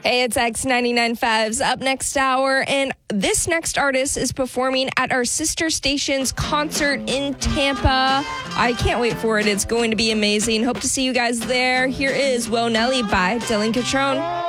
Hey, it's X99.5's Up Next Hour, and this next artist is performing at our sister station's concert in Tampa. I can't wait for it. It's going to be amazing. Hope to see you guys there. Here is Well Nelly by Dylan Catrone.